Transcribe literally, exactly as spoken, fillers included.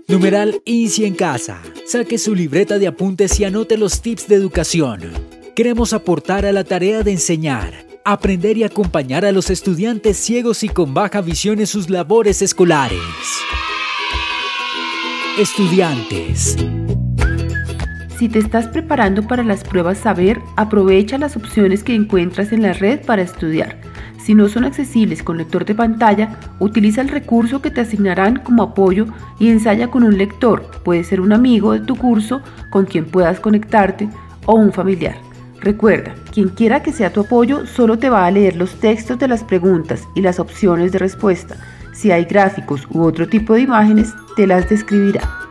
Numeral INSI en casa. Saque su libreta de apuntes y anote los tips de educación. Queremos aportar a la tarea de enseñar, aprender y acompañar a los estudiantes ciegos y con baja visión en sus labores escolares. Estudiantes. Si te estás preparando para las pruebas Saber, aprovecha las opciones que encuentras en la red para estudiar. Si no son accesibles con lector de pantalla, utiliza el recurso que te asignarán como apoyo y ensaya con un lector. Puede ser un amigo de tu curso con quien puedas conectarte o un familiar. Recuerda, quien quiera que sea tu apoyo solo te va a leer los textos de las preguntas y las opciones de respuesta. Si hay gráficos u otro tipo de imágenes, te las describirá.